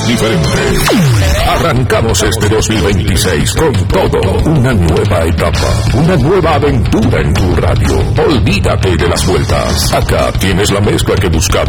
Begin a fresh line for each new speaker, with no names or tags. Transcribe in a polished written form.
diferente. Arrancamos este 2026 con todo. Una nueva etapa, una nueva aventura en tu radio. Olvídate de las vueltas. Acá tienes la mezcla que buscabas.